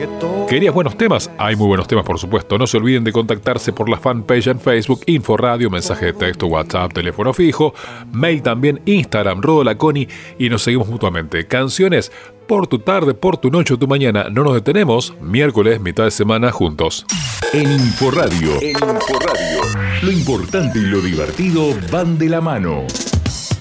¿Querías buenos temas? Hay muy buenos temas, por supuesto. No se olviden de contactarse por la fanpage en Facebook, Inforadio, mensaje de texto, WhatsApp, teléfono fijo, mail también, Instagram, Rodolaconi, y nos seguimos mutuamente. Canciones por tu tarde, por tu noche o tu mañana. No nos detenemos. Miércoles, mitad de semana, juntos. En Inforadio, lo importante y lo divertido van de la mano.